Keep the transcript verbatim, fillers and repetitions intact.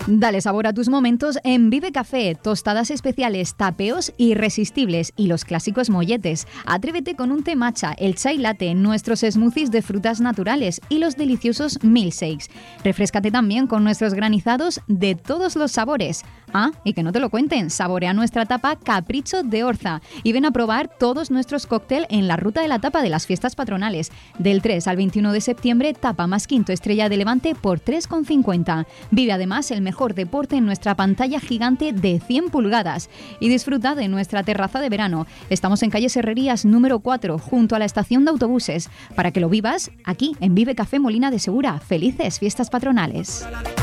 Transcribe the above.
Dale sabor a tus momentos en Vive Café, tostadas especiales, tapeos irresistibles y los clásicos molletes. Atrévete con un té matcha, el chai latte, nuestros smoothies de frutas naturales y los deliciosos milkshakes. Refréscate también con nuestros granizados de todos los sabores. Ah, y que no te lo cuenten, saborea nuestra tapa Capricho de Orza y ven a probar todos nuestros cócteles en la ruta de la tapa de las fiestas patronales. Del tres al veintiuno de septiembre, tapa más quinto Estrella de Levante por tres con cincuenta. Vive además el mejor deporte en nuestra pantalla gigante de cien pulgadas y disfruta de nuestra terraza de verano. Estamos en calle Serrerías número cuatro, junto a la estación de autobuses, para que lo vivas aquí en Vive Café Molina de Segura. Felices fiestas patronales.